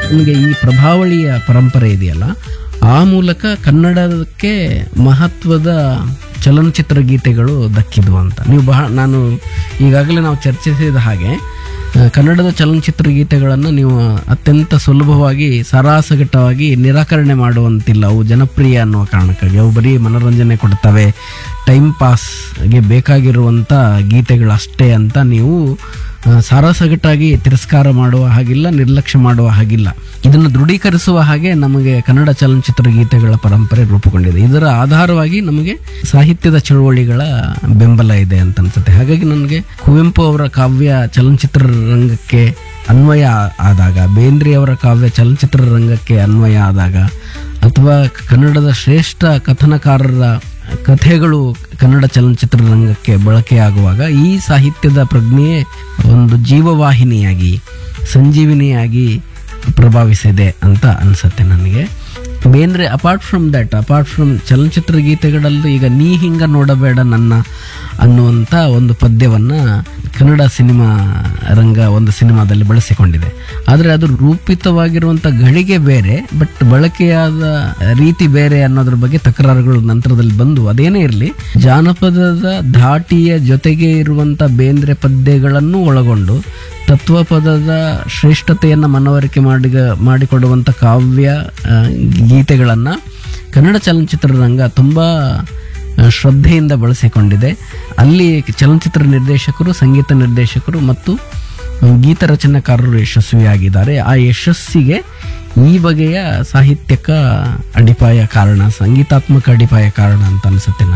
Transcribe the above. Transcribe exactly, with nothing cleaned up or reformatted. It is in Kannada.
ನಿಮಗೆ ಈ ಪ್ರಭಾವಳಿಯ ಪರಂಪರೆ ಇದೆಯಲ್ಲ, ಆ ಮೂಲಕ ಕನ್ನಡಕ್ಕೆ ಮಹತ್ವದ ಚಲನಚಿತ್ರ ಗೀತೆಗಳು ದಕ್ಕಿದ್ವು ಅಂತ. ನೀವು ಬಹಳ ನಾನು ಈಗಾಗಲೇ ನಾವು ಚರ್ಚಿಸಿದ ಹಾಗೆ ಕನ್ನಡದ ಚಲನಚಿತ್ರ ಗೀತೆಗಳನ್ನು ನೀವು ಅತ್ಯಂತ ಸುಲಭವಾಗಿ ಸರಾಸಗಟ್ಟವಾಗಿ ನಿರಾಕರಣೆ ಮಾಡುವಂತಿಲ್ಲ. ಅವು ಜನಪ್ರಿಯ ಅನ್ನುವ ಕಾರಣಕ್ಕಾಗಿ ಅವು ಬರೀ ಮನೋರಂಜನೆ ಕೊಡ್ತವೆ, ಟೈಮ್ ಪಾಸ್ಗೆ ಬೇಕಾಗಿರುವಂಥ ಗೀತೆಗಳಷ್ಟೇ ಅಂತ ನೀವು ಸಾರಾಸಗಟ್ಟಾಗಿ ತಿರಸ್ಕಾರ ಮಾಡುವ ಹಾಗಿಲ್ಲ, ನಿರ್ಲಕ್ಷ್ಯ ಮಾಡುವ ಹಾಗಿಲ್ಲ. ಇದನ್ನು ದೃಢೀಕರಿಸುವ ಹಾಗೆ ನಮಗೆ ಕನ್ನಡ ಚಲನಚಿತ್ರ ಗೀತೆಗಳ ಪರಂಪರೆ ರೂಪುಗೊಂಡಿದೆ. ಇದರ ಆಧಾರವಾಗಿ ನಮಗೆ ಸಾಹಿತ್ಯದ ಚಳುವಳಿಗಳ ಬೆಂಬಲ ಇದೆ ಅಂತ ಅನ್ಸುತ್ತೆ. ಹಾಗಾಗಿ ನನಗೆ ಕುವೆಂಪು ಅವರ ಕಾವ್ಯ ಚಲನಚಿತ್ರ ರಂಗಕ್ಕೆ ಅನ್ವಯ ಆದಾಗ, ಬೇಂದ್ರೆ ಅವರ ಕಾವ್ಯ ಚಲನಚಿತ್ರ ರಂಗಕ್ಕೆ ಅನ್ವಯ ಆದಾಗ, ಅಥವಾ ಕನ್ನಡದ ಶ್ರೇಷ್ಠ ಕಥನಕಾರರ ಕಥೆಗಳು ಕನ್ನಡ ಚಲನಚಿತ್ರ ರಂಗಕ್ಕೆ ಬಳಕೆಯಾಗುವಾಗ ಈ ಸಾಹಿತ್ಯದ ಪ್ರಜ್ಞೆಯೇ ಒಂದು ಜೀವವಾಹಿನಿಯಾಗಿ, ಸಂಜೀವಿನಿಯಾಗಿ ಪ್ರಭಾವಿಸಿದೆ ಅಂತ ಅನಿಸುತ್ತೆ ನನಗೆ. Bendre apart from that, apart from ಚಲನಚಿತ್ರ ಗೀತೆಗಳಲ್ಲೂ ಈಗ ನೀ ಹಿಂಗ ನೋಡಬೇಡ ನನ್ನ ಅನ್ನುವಂಥ ಒಂದು ಪದ್ಯವನ್ನು ಕನ್ನಡ ಸಿನಿಮಾ ರಂಗ ಒಂದು ಸಿನಿಮಾದಲ್ಲಿ ಬಳಸಿಕೊಂಡಿದೆ. ಆದರೆ ಅದು ರೂಪಿತವಾಗಿರುವಂಥ ಗಳಿಗೆ ಬೇರೆ, ಬಟ್ ಬಳಕೆಯಾದ ರೀತಿ ಬೇರೆ ಅನ್ನೋದ್ರ ಬಗ್ಗೆ ತಕರಾರುಗಳು ನಂತರದಲ್ಲಿ ಬಂದು, ಅದೇನೇ ಇರಲಿ ಜಾನಪದದ ಧಾಟಿಯ ಜೊತೆಗೆ ಇರುವಂಥ ಬೇಂದ್ರೆ ಪದ್ಯಗಳನ್ನು ಒಳಗೊಂಡು ತತ್ವಪದದ ಶ್ರೇಷ್ಠತೆಯನ್ನು ಮನವರಿಕೆ ಮಾಡಿ ಮಾಡಿಕೊಡುವಂಥ ಕಾವ್ಯ ಗೀತೆಗಳನ್ನು ಕನ್ನಡ ಚಲನಚಿತ್ರ ರಂಗ ತುಂಬ ಶ್ರದ್ಧೆಯಿಂದ ಬಳಸಿಕೊಂಡಿದೆ. ಅಲ್ಲಿ ಚಲನಚಿತ್ರ ನಿರ್ದೇಶಕರು, ಸಂಗೀತ ನಿರ್ದೇಶಕರು ಮತ್ತು ಗೀತ ರಚನಾಕಾರರು ಯಶಸ್ವಿಯಾಗಿದ್ದಾರೆ. ಆ ಯಶಸ್ಸಿಗೆ ಈ ಬಗೆಯ ಸಾಹಿತ್ಯಕ ಅಡಿಪಾಯ ಕಾರಣ, ಸಂಗೀತಾತ್ಮಕ ಅಡಿಪಾಯ ಕಾರಣ ಅಂತ ಅನಿಸುತ್ತೆ.